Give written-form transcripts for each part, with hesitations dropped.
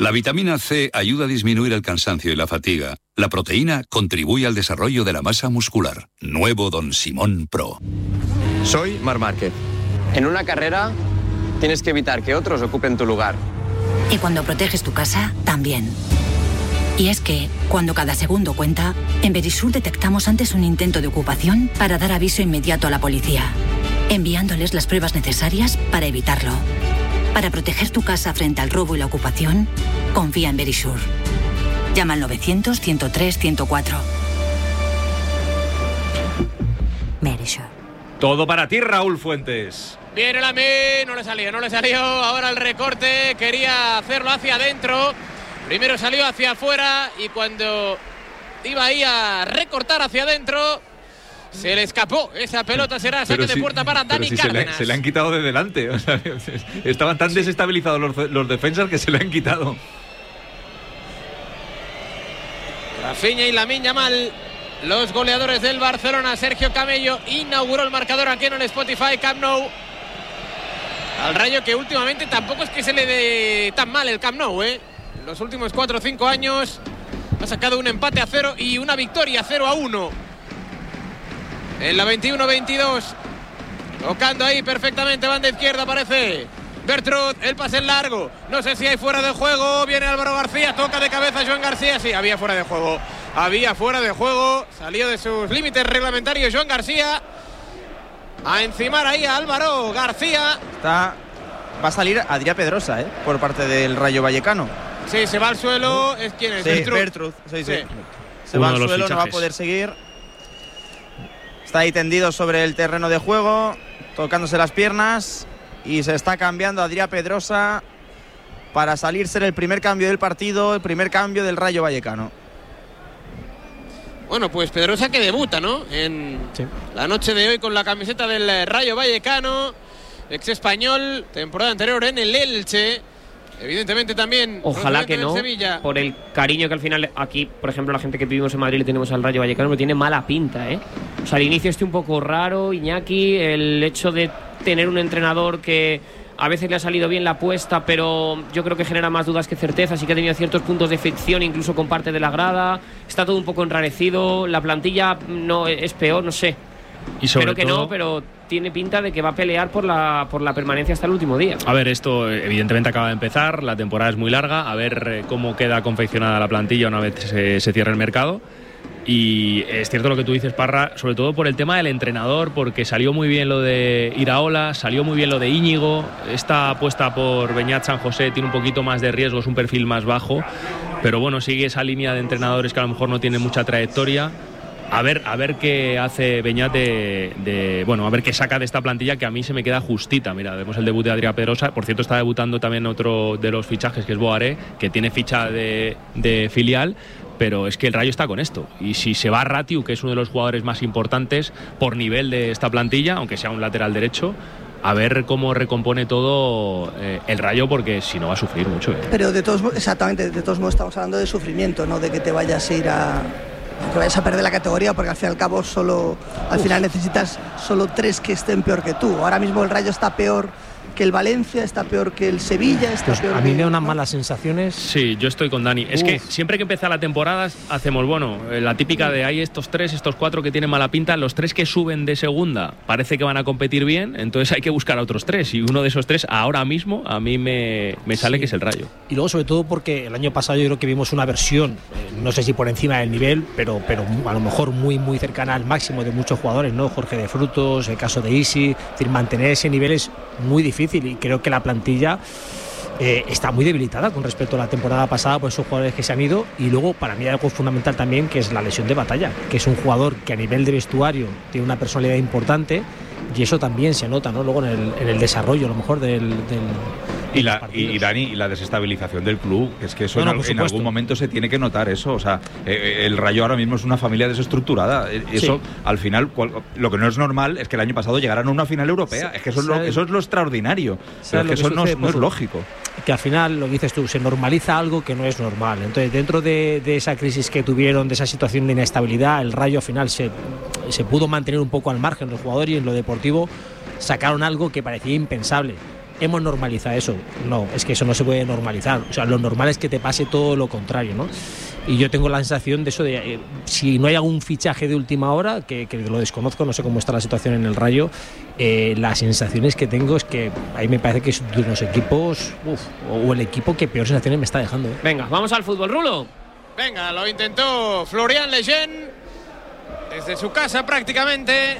La vitamina C ayuda a disminuir el cansancio y la fatiga. La proteína contribuye al desarrollo de la masa muscular. Nuevo Don Simón Pro. Soy Marc Márquez. En una carrera tienes que evitar que otros ocupen tu lugar. Y cuando proteges tu casa, también. Y es que, cuando cada segundo cuenta, en Verisur detectamos antes un intento de ocupación para dar aviso inmediato a la policía, enviándoles las pruebas necesarias para evitarlo. Para proteger tu casa frente al robo y la ocupación, confía en Verisur. Llama al 900-103-104. Verisur. Todo para ti, Raúl Fuentes. Viene la no le salió. Ahora el recorte, quería hacerlo hacia adentro. Primero salió hacia afuera y cuando iba ahí a recortar hacia adentro, se le escapó. Esa pelota será saque de puerta para Dani Cárdenas. Se le han quitado de delante. O sea, estaban tan desestabilizados los defensas que se le han quitado. Rafinha y Lamine Yamal, los goleadores del Barcelona. Sergio Camello inauguró el marcador aquí en el Spotify Camp Nou. Al Rayo, que últimamente tampoco es que se le dé tan mal el Camp Nou, En los últimos 4 o 5 años ha sacado un empate a 0 y una victoria 0-1. En la 21-22, tocando ahí perfectamente, banda izquierda aparece Bertrud, el pase en largo, no sé si hay fuera de juego, viene Álvaro García, toca de cabeza Joan García, sí, había fuera de juego, salió de sus límites reglamentarios Joan García, a encimar ahí a Álvaro García. Va a salir Adrià Pedrosa, por parte del Rayo Vallecano. Sí, se va al suelo, ¿quién es? Sí, Bertrud, sí. Se va al suelo, no va a poder seguir. Está ahí tendido sobre el terreno de juego, tocándose las piernas, y se está cambiando Adrià Pedrosa para salir, ser el primer cambio del partido, el primer cambio del Rayo Vallecano. Bueno, pues Pedrosa que debuta, ¿no? La noche de hoy con la camiseta del Rayo Vallecano, ex español, temporada anterior en el Elche. Evidentemente también. Ojalá que no, por el cariño que al final aquí, por ejemplo, la gente que vivimos en Madrid le tenemos al Rayo Vallecano, pero tiene mala pinta, O sea, al inicio un poco raro, Iñaki, el hecho de tener un entrenador que a veces le ha salido bien la apuesta, pero yo creo que genera más dudas que certezas, y que ha tenido ciertos puntos de fricción incluso con parte de la grada. Está todo un poco enrarecido, la plantilla no es peor, no sé. Y sobre Espero que todo, no, pero tiene pinta de que va a pelear por la permanencia hasta el último día. A ver, esto evidentemente acaba de empezar, la temporada es muy larga, a ver cómo queda confeccionada la plantilla una vez se cierre el mercado. Y es cierto lo que tú dices, Parra, sobre todo por el tema del entrenador, porque salió muy bien lo de Iraola, salió muy bien lo de Íñigo. Esta apuesta por Beñat San José tiene un poquito más de riesgos, un perfil más bajo, pero bueno, sigue esa línea de entrenadores que a lo mejor no tienen mucha trayectoria. A ver qué hace Beñat a ver qué saca de esta plantilla, que a mí se me queda justita. Mira, vemos el debut de Adrià Pedrosa. Por cierto, está debutando también otro de los fichajes, que es Boaré, que tiene ficha de filial. Pero es que el Rayo está con esto. Y si se va Ratiu, que es uno de los jugadores más importantes por nivel de esta plantilla, aunque sea un lateral derecho, a ver cómo recompone todo el Rayo, porque si no va a sufrir mucho. Pero de todos modos estamos hablando de sufrimiento, no de que te vayas a ir que vayas a perder la categoría, porque al fin y al cabo al final necesitas solo 3 que estén peor que tú. Ahora mismo el Rayo está peor que el Valencia, está peor que el Sevilla, está peor. A mí me da unas malas sensaciones. Sí, yo estoy con Dani. Es que siempre que empieza la temporada hacemos, la típica de hay estos 4 que tienen mala pinta, los 3 que suben de segunda parece que van a competir bien, entonces hay que buscar a otros 3, y uno de esos 3 ahora mismo a mí me sale que es el Rayo. Y luego sobre todo porque el año pasado yo creo que vimos una versión, no sé si por encima del nivel, pero a lo mejor muy muy cercana al máximo de muchos jugadores, ¿no? Jorge de Frutos, el caso de Isi, es decir, mantener ese nivel es muy difícil, y creo que la plantilla está muy debilitada con respecto a la temporada pasada por esos jugadores que se han ido. Y luego para mí hay algo fundamental también, que es la lesión de Batalla, que es un jugador que a nivel de vestuario tiene una personalidad importante, y eso también se nota, ¿no? Luego en el desarrollo a lo mejor del y Dani, y la desestabilización del club, es que eso en algún momento se tiene que notar eso. O sea, el Rayo ahora mismo es una familia desestructurada. Eso, al final, lo que no es normal es que el año pasado llegaran a una final europea. Es que eso es lo extraordinario. Pero es que eso no es lógico. Que al final, lo que dices tú, se normaliza algo que no es normal. Entonces, dentro de esa crisis que tuvieron, de esa situación de inestabilidad, el Rayo al final se pudo mantener un poco al margen del jugador, y en lo deportivo sacaron algo que parecía impensable. hemos normalizado eso. No, es que eso no se puede normalizar. O sea, lo normal es que te pase todo lo contrario, ¿no? Y yo tengo la sensación de eso de si no hay algún fichaje de última hora, que lo desconozco, no sé cómo está la situación en el Rayo, las sensaciones que tengo es que ahí me parece que es de unos equipos, o el equipo que peor sensaciones me está dejando. Venga, vamos al fútbol, Rulo. Venga, lo intentó Florian Lejeune desde su casa prácticamente.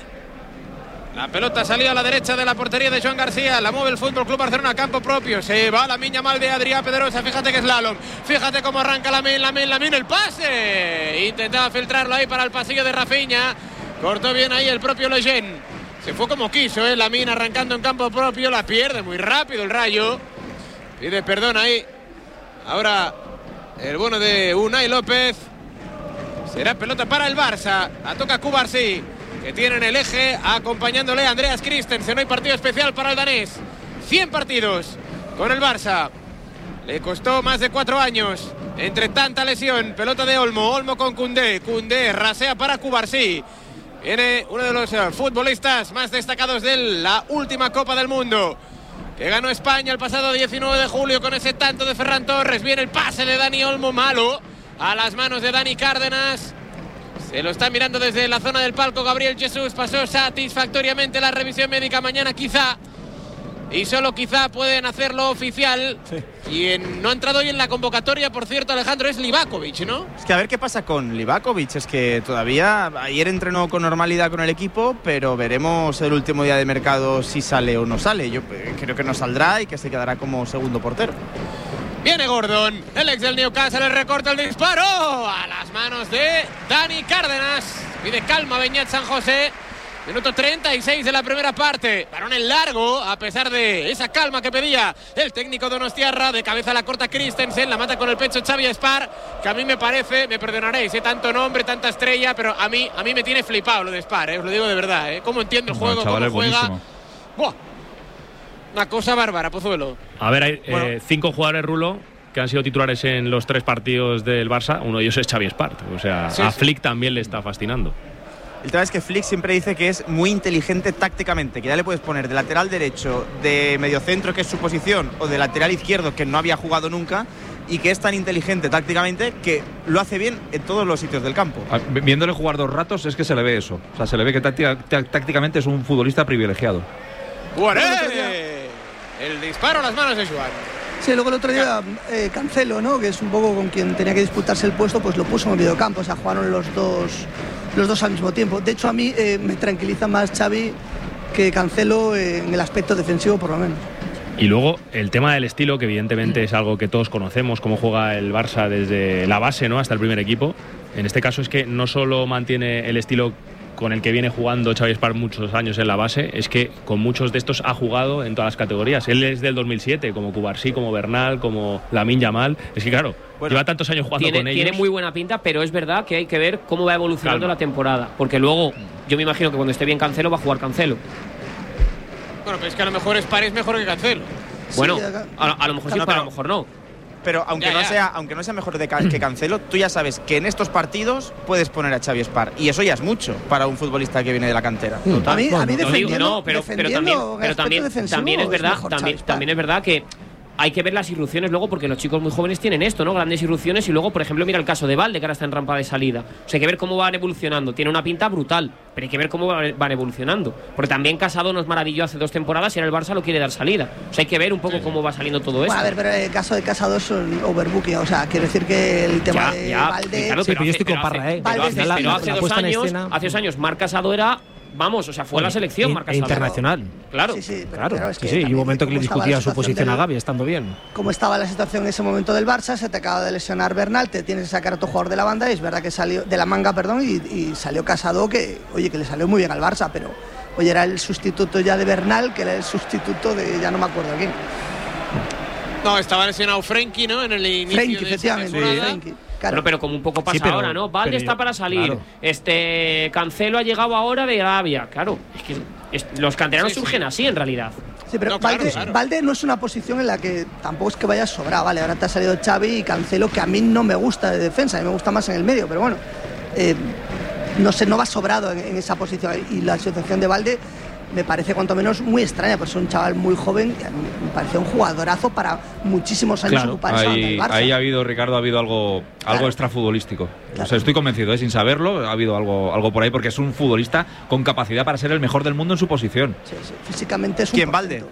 La pelota salió a la derecha de la portería de Joan García. La mueve el Fútbol Club Barcelona a campo propio. Se va la miña mal de Adrià Pedrosa. Fíjate que es slalom. Fíjate cómo arranca Lamine. El pase. Intentaba filtrarlo ahí para el pasillo de Rafinha. Cortó bien ahí el propio Lejeune. Se fue como quiso, Lamine arrancando en campo propio. La pierde muy rápido el Rayo. Pide perdón ahí. Ahora el bueno de Unai López. Será pelota para el Barça. La toca Cubarsí, que tiene en el eje acompañándole a Andreas Christensen. No hay partido especial para el danés. 100 partidos con el Barça. Le costó más de 4 años entre tanta lesión. Pelota de Olmo con Koundé rasea para Cubarsí. Viene uno de los futbolistas más destacados de la última Copa del Mundo, que ganó España el pasado 19 de julio con ese tanto de Ferran Torres. Viene el pase de Dani Olmo, malo, a las manos de Dani Cárdenas. Se lo está mirando desde la zona del palco Gabriel Jesús. Pasó satisfactoriamente la revisión médica. Mañana quizá, y solo quizá, pueden hacerlo oficial. Sí. Quien no ha entrado hoy en la convocatoria, por cierto, Alejandro, es Livakovic, ¿no? Es que a ver qué pasa con Livakovic. Es que todavía ayer entrenó con normalidad con el equipo, pero veremos el último día de mercado si sale o no sale. Yo creo que no saldrá y que se quedará como segundo portero. Viene Gordon, el ex del Newcastle, le recorta el disparo a las manos de Dani Cárdenas. Pide calma Beñat San José. Minuto 36 de la primera parte. Balón en largo, a pesar de esa calma que pedía el técnico donostiarra. De cabeza la corta Christensen, la mata con el pecho Xavi Espar, que a mí me parece, me perdonaréis, tanto nombre, tanta estrella, pero a mí me tiene flipado lo de Espar, os lo digo de verdad, cómo entiende el juego, cómo juega. Buah. Una cosa bárbara, Pozuelo. A ver, hay 5 jugadores, Rulo, que han sido titulares en los 3 partidos del Barça. Uno de ellos es Xavi Espart. O sea, sí, a Flick también le está fascinando. El tema es que Flick siempre dice que es muy inteligente tácticamente, que ya le puedes poner de lateral derecho, de mediocentro, que es su posición, o de lateral izquierdo, que no había jugado nunca, y que es tan inteligente tácticamente que lo hace bien en todos los sitios del campo. Viéndole jugar 2 ratos es que se le ve eso. O sea, se le ve que tácticamente es un futbolista privilegiado. El disparo a las manos de Joan. Sí, luego el otro día Cancelo, ¿no?, que es un poco con quien tenía que disputarse el puesto, pues lo puso en el mediocampo. O sea, jugaron los dos al mismo tiempo. De hecho, a mí me tranquiliza más Xavi que Cancelo en el aspecto defensivo, por lo menos. Y luego el tema del estilo, que evidentemente es algo que todos conocemos, cómo juega el Barça desde la base, ¿no?, hasta el primer equipo. En este caso es que no solo mantiene el estilo con el que viene jugando Xavi Espar muchos años en la base, es que con muchos de estos ha jugado en todas las categorías. Él es del 2007, como Cubarsí, como Bernal, como Lamine Yamal. Es que claro, lleva tantos años jugando con ellos. Tiene muy buena pinta, pero es verdad que hay que ver cómo va evolucionando la temporada, porque luego yo me imagino que cuando esté bien Cancelo va a jugar Cancelo. Bueno, pero es que a lo mejor Espar es mejor que Cancelo. Bueno, a lo mejor sí, pero a lo mejor no. Pero aunque no sea mejor que Cancelo, tú ya sabes que en estos partidos puedes poner a Xavi Espar, y eso ya es mucho para un futbolista que viene de la cantera. A mí defendiendo, pero también es verdad que hay que ver las irrupciones luego, porque los chicos muy jóvenes tienen esto, ¿no? Grandes irrupciones. Y luego, por ejemplo, mira el caso de Valde, que ahora está en rampa de salida. O sea, hay que ver cómo van evolucionando. Tiene una pinta brutal, pero hay que ver cómo van evolucionando. Porque también Casado nos maravilló hace 2 temporadas y ahora el Barça lo quiere dar salida. O sea, hay que ver un poco cómo va saliendo todo eso. A ver, pero el caso de Casado es un overbooking. O sea, quiero decir que el tema de Valde... Claro, pero yo estoy con Parra, Pero hace 2 años Marc Casado era... Vamos, o sea, fue a la selección Marc Casado. Internacional. Claro. Claro, es que sí. Y hubo un momento que le discutía su posición a Gavi, estando bien. Como estaba la situación en ese momento del Barça, se te acaba de lesionar Bernal, te tienes que sacar a tu jugador de la banda, y es verdad que salió de la manga, y salió Casado, que, oye, que le salió muy bien al Barça, pero, oye, era el sustituto ya de Bernal, que era el sustituto de, ya no me acuerdo quién. No, estaba lesionado Frenkie, ¿no? En el inicio de esa temporada. Frenkie. Claro. Pero como un poco pasa ahora, ¿no? Valde está para salir. Claro. Cancelo ha llegado ahora de Arabia. Claro, es que los canteranos surgen así en realidad. Sí, pero Valde no es una posición en la que tampoco es que vaya sobrado, ¿vale? Ahora te ha salido Xavi y Cancelo, que a mí no me gusta de defensa, a mí me gusta más en el medio, pero bueno, no sé, no va sobrado en esa posición. Y la situación de Valde, me parece cuanto menos muy extraña, porque es un chaval muy joven, me parece un jugadorazo para muchísimos años ocupar esa banda del Barça. Ahí ha habido, Ricardo, algo extrafutbolístico. Claro. O sea, estoy convencido, sin saberlo, ha habido algo por ahí, porque es un futbolista con capacidad para ser el mejor del mundo en su posición. Sí. Físicamente es un... ¿Quién? ¿Valde?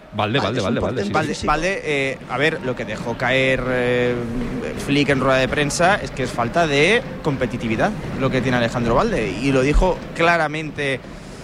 Valde. A ver, lo que dejó caer Flick en rueda de prensa es que es falta de competitividad lo que tiene Alejandro Valde, y lo dijo claramente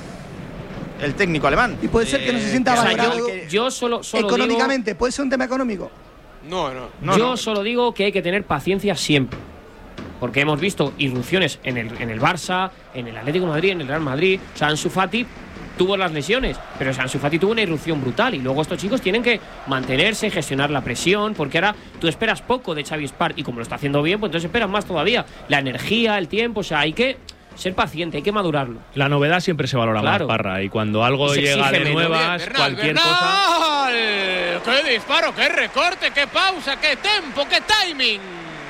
el técnico alemán. Y puede ser que no se sienta valorado yo solo económicamente, digo, puede ser un tema económico. No. Solo digo que hay que tener paciencia siempre, porque hemos visto irrupciones en el Barça, en el Atlético de Madrid, en el Real Madrid. O sea, Ansu Fati tuvo las lesiones, pero Ansu Fati tuvo una irrupción brutal, y luego estos chicos tienen que mantenerse, gestionar la presión, porque ahora tú esperas poco de Xavi Espart, y como lo está haciendo bien, pues entonces esperas más todavía. La energía, el tiempo, o sea, hay que ser paciente, hay que madurarlo. La novedad siempre se valora más, Parra, y cuando algo llega de nuevas, cualquier cosa... ¡Qué disparo, qué recorte, qué pausa, qué tempo, qué timing!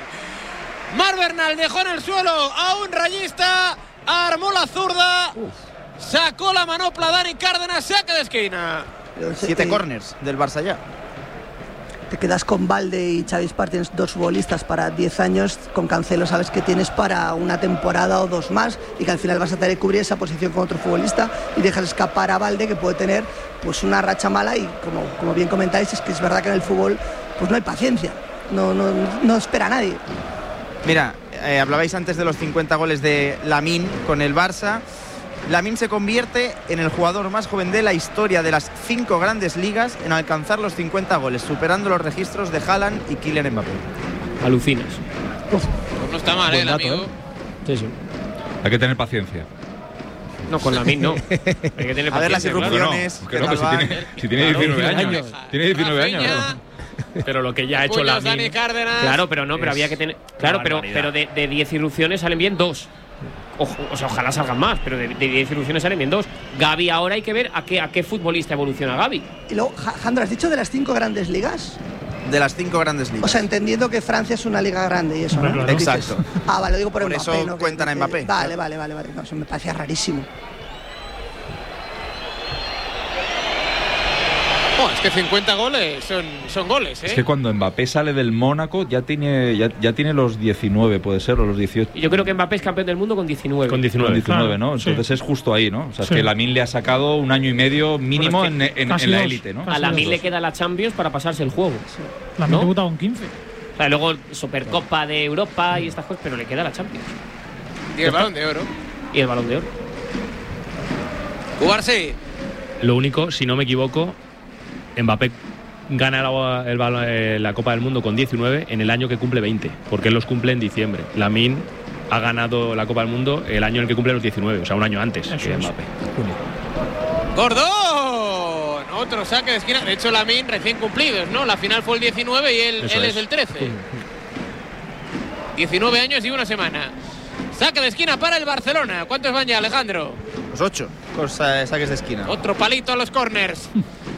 Marc Bernal dejó en el suelo a un rayista, armó la zurda, sacó la manopla Dani Cárdenas, saque de esquina. 7 corners del Barça ya. Te quedas con Valde y Xavi Espart, tienes 2 futbolistas para 10 años, con Cancelo sabes que tienes para una temporada o 2 más, y que al final vas a tener que cubrir esa posición con otro futbolista, y dejas escapar a Valde, que puede tener pues una racha mala, y como bien comentáis, es que es verdad que en el fútbol pues no hay paciencia, no espera a nadie. Mira, hablabais antes de los 50 goles de Lamine con el Barça. Lamine se convierte en el jugador más joven de la historia de las 5 grandes ligas en alcanzar los 50 goles, superando los registros de Haaland y Kylian Mbappé. Alucinas. No está mal, el amigo. Sí. Hay que tener paciencia. No, con Lamine no. Hay que tener paciencia. A ver las irrupciones. Si tiene 19 años. Tiene 19 años. Pero lo que ya ha hecho Lamine. Claro, pero había que tener. Claro, pero de 10 irrupciones salen bien 2. O sea, ojalá salgan más, pero de 10 irrupciones salen bien 2. Gavi, ahora hay que ver a qué futbolista evoluciona Gavi. Y luego, Jandro, ¿has dicho de las 5 grandes ligas? De las 5 grandes ligas. O sea, entendiendo que Francia es una liga grande y eso, ¿no? Claro. Exacto. Vale, lo digo por Mbappé. Por eso ¿no? cuentan a Mbappé. Vale. No, eso me parecía rarísimo. Es que 50 goles son goles, ¿eh? Es que cuando Mbappé sale del Mónaco ya tiene los 19, puede ser, o los 18. Y yo creo que Mbappé es campeón del mundo con 19. Con 19, claro, ¿no? Entonces es justo ahí, ¿no? O sea, es que Lamine le ha sacado 1 año y medio mínimo en la élite, ¿no? A Lamine le queda la Champions para pasarse el juego. Lamine debuta con 15. O sea, luego Supercopa de Europa y estas cosas, pero le queda la Champions. Y el Balón de Oro. Y el Balón de Oro. Cubarsí. Lo único, si no me equivoco, Mbappé gana la Copa del Mundo con 19 en el año que cumple 20, porque él los cumple en diciembre. Lamine ha ganado la Copa del Mundo el año en el que cumple los 19, o sea, un año antes que Mbappé. ¡Gordón! Otro saque de esquina. De hecho, Lamine recién cumplidos, ¿no? La final fue el 19 y él es el 13. 19 años y 1 semana. Saque de esquina para el Barcelona. ¿Cuántos van ya, Alejandro? Los 8 saques de esquina. Otro palito a los corners.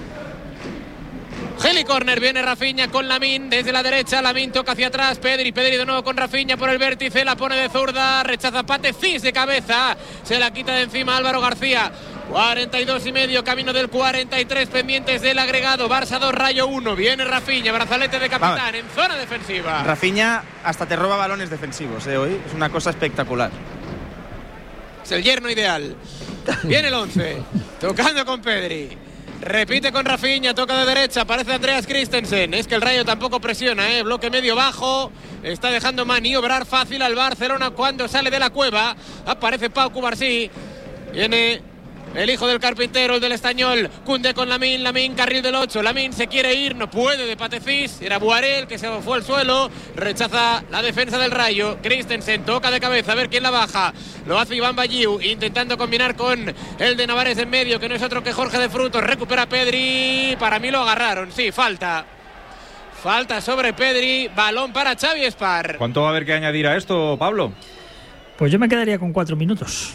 Heli corner, viene Rafinha con Lamine desde la derecha, Lamine toca hacia atrás, Pedri de nuevo con Rafinha por el vértice, la pone de zurda, rechaza Patefis de cabeza, se la quita de encima Álvaro García. 42,5, camino del 43, pendientes del agregado. Barça 2, Rayo 1. Viene Rafinha, brazalete de capitán en zona defensiva. Rafinha hasta te roba balones defensivos, hoy es una cosa espectacular. Es el yerno ideal. Viene el 11, tocando con Pedri. Repite con Rafinha, toca de derecha, aparece Andreas Christensen. Es que el Rayo tampoco presiona, bloque medio bajo. Está dejando maniobrar fácil al Barcelona cuando sale de la cueva. Aparece Pau Cubarsí. Viene el hijo del carpintero, el del Estañol. Koundé con Lamine, carril del 8. Lamine se quiere ir, no puede de Patefis. Era Boirel que se fue al suelo. Rechaza la defensa del Rayo. Christensen toca de cabeza, a ver quién la baja. Lo hace Iván Bayiu, intentando combinar con el de Navarés en medio, que no es otro que Jorge de Frutos. Recupera Pedri. Para mí lo agarraron, sí, falta sobre Pedri. Balón para Xavi Espart. ¿Cuánto va a haber que añadir a esto, Pablo? Pues yo me quedaría con 4 minutos.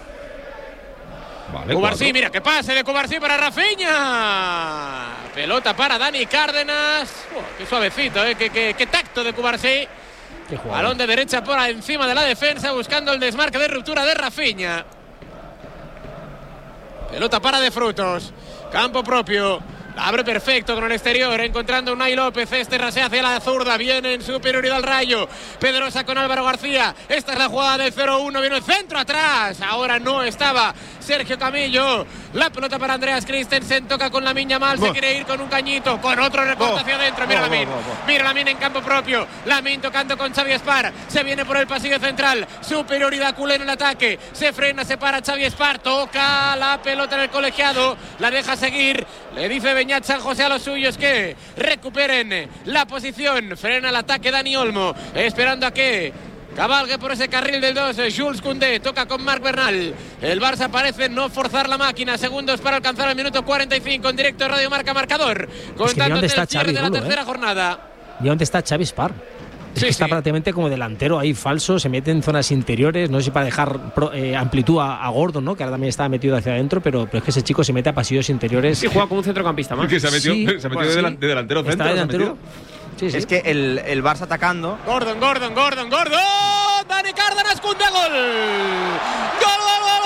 Vale, Cubarsí, mira que pase de Cubarsí para Rafinha. Pelota para Dani Cárdenas. Qué suavecito, qué tacto de Cubarsí. Balón de derecha por encima de la defensa, buscando el desmarque de ruptura de Rafinha. Pelota para De Frutos. Campo propio. Abre perfecto con el exterior, encontrando a Unai López. Rasea hacia la zurda, viene en superioridad al Rayo. Pedrosa con Álvaro García. Esta es la jugada del 0-1. Viene el centro atrás. Ahora no estaba Sergio Camillo. La pelota para Andreas Christensen. Toca con Lamine Yamal. Se quiere ir con un cañito. Con otro recorte hacia adentro. Mira Lamine. Mira Lamine en campo propio. Lamine tocando con Xavi Espar. Se viene por el pasillo central. Superioridad culé en el ataque. Se frena, se para Xavi Espar. Toca la pelota en el colegiado. La deja seguir. Le dice Beñat San José a los suyos que recuperen la posición. Frena el ataque Dani Olmo, esperando a que cabalgue por ese carril del 2. Jules Koundé toca con Marc Bernal. El Barça parece no forzar la máquina. Segundos para alcanzar el minuto 45 en directo Radio Marca Marcador. Contándote el cierre de la tercera jornada. ¿Y dónde está Xavi Espar? Es que está prácticamente como delantero ahí falso, se mete en zonas interiores, no sé si para dejar amplitud a Gordon, ¿no? Que ahora también estaba metido hacia adentro, pero es que ese chico se mete a pasillos interiores. Sí, juega como un centrocampista más. Que se ha metido de delantero centro. Está de delantero. Sí. Es que el Barça atacando. Gordon. Dani Cárdenas, Koundé, gol. ¡Gol!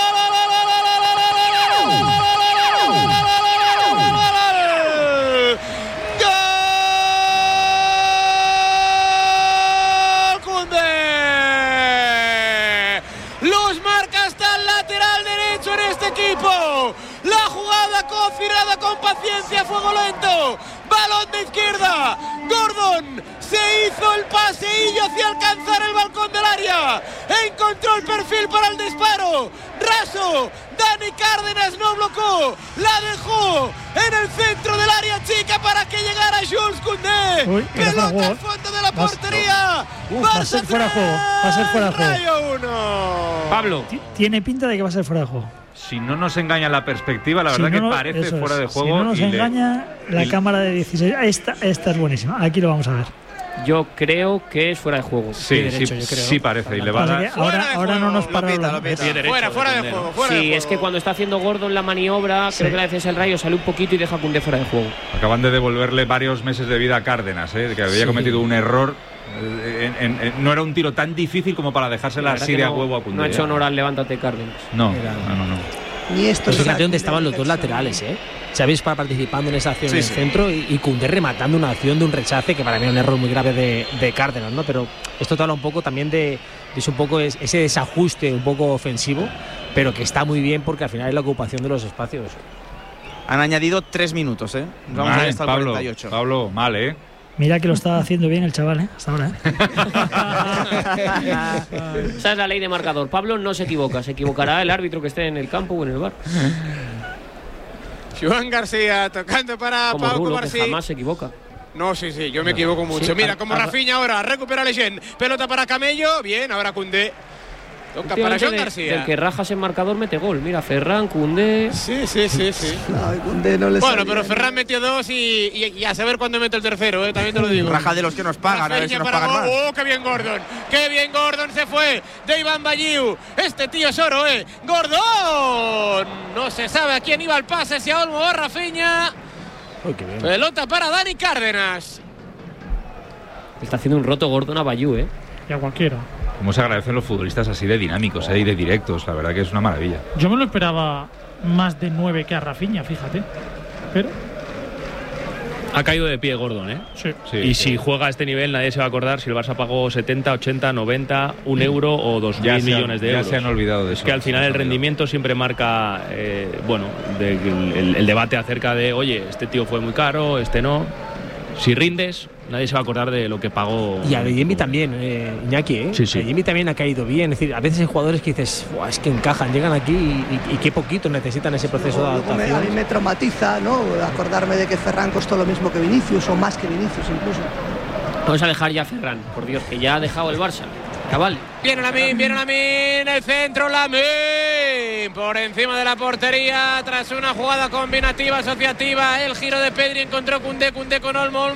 La jugada cocinada con paciencia, fuego lento. Balón de izquierda. Gordon se hizo el paseillo hacia alcanzar el balcón del área. Encontró el perfil para el disparo. Raso. Dani Cárdenas no blocó. La dejó en el centro del área chica para que llegara Jules Koundé. Pelota al fondo de la portería. Va a ser fuera de juego. Va a ser fuera de juego. Rayo 1. Pablo. Tiene pinta de que va a ser fuera de juego. Si no nos engaña la perspectiva, la verdad que parece fuera de juego. Si no nos engaña la cámara de 16. Esta es buenísima. Aquí lo vamos a ver. Yo creo que es fuera de juego. Sí parece. Y le va a dar... Ahora no nos para Fuera de juego. Sí, es que cuando está haciendo Gordon la maniobra, creo que la defensa del Rayo sale un poquito y deja a Koundé fuera de juego. Acaban de devolverle varios meses de vida a Cárdenas, que había cometido un error. No era un tiro tan difícil como para dejársela así de a huevo a Koundé. No ha hecho honor al levántate Cárdenas. No. Ni esto. Fíjate dónde estaban los dos laterales, Xavi Espar participando en esa acción en el centro y Koundé rematando una acción de un rechace que para mí es un error muy grave de Cárdenas, ¿no? Pero esto te habla un poco también de un poco ese desajuste un poco ofensivo, pero que está muy bien porque al final es la ocupación de los espacios. Han añadido 3 minutos, Vamos a ver hasta el 48. Pablo, mal, Mira que lo está haciendo bien el chaval, hasta ahora. Esa es la ley de marcador. Pablo no se equivoca. Se equivocará el árbitro que esté en el campo o en el bar. Joan García tocando para como Pau Rulo, Covarsí. que jamás se equivoca. No, sí, yo me equivoco mucho. Sí, Mira, como Rafinha ahora recupera Leyen. Pelota para Camello. Bien, ahora Koundé. Toca para Joan García. El que rajas en marcador mete gol. Mira, Ferran, Koundé. Sí. No, Koundé no le bueno, pero Ferran metió 2 y a saber cuándo mete el tercero, también te lo digo. Raja de los que nos pagan, a ver si nos pagan más. ¡Qué bien Gordon! ¡Qué bien Gordon se fue! De Iván Balliu. Este tío es oro, ¡Gordon! No se sabe a quién iba el pase, si a Olmo o a Rafinha. Pelota para Dani Cárdenas. Está haciendo un roto Gordon a Balliu, Y a cualquiera. Cómo se agradecen los futbolistas así de dinámicos, y de directos. La verdad que es una maravilla. Yo me lo esperaba más de 9 que a Rafinha, fíjate. Pero ha caído de pie Gordon, y si juega a este nivel nadie se va a acordar si el Barça pagó 70, 80, 90, 1 euro o 2.000 millones de euros. Ya se han olvidado de eso. Es que al final el rendimiento siempre marca el debate acerca de, oye, este tío fue muy caro, este no. Si rindes, nadie se va a acordar de lo que pagó. Y a Jimmy también, Iñaki, Sí. Jimmy también ha caído bien. Es decir, a veces hay jugadores que dices, es que encajan, llegan aquí y qué poquito necesitan ese proceso de adaptación. A mí me traumatiza, ¿no? Acordarme de que Ferran costó lo mismo que Vinicius, o más que Vinicius incluso. Vamos a dejar ya a Ferran, por Dios, que ya ha dejado el Barça. Cabal. Viene Lamine, el centro, Lamine por encima de la portería tras una jugada combinativa, asociativa. El giro de Pedri, encontró Koundé con Olmo.